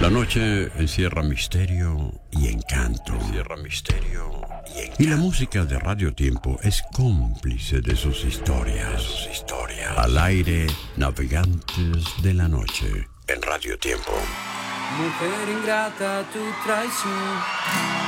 La noche encierra misterio y encanto. Y la música de Radio Tiempo es cómplice de sus historias. Al aire, navegantes de la noche en Radio Tiempo. Mujer ingrata, tu traición